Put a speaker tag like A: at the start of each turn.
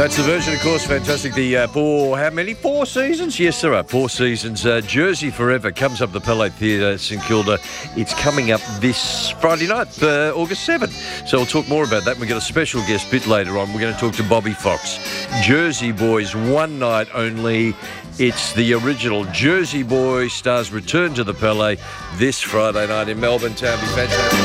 A: That's the version, of course, fantastic. The how many? 4 seasons? Yes, there are 4 seasons. Jersey Forever comes up the Palais Theatre, St Kilda. It's coming up this Friday night, August 7th. So we'll talk more about that. We've got a special guest bit later on. We're going to talk to Bobby Fox. Jersey Boys, one night only. It's the original Jersey Boy stars return to the Palais this Friday night in Melbourne town. Be fantastic.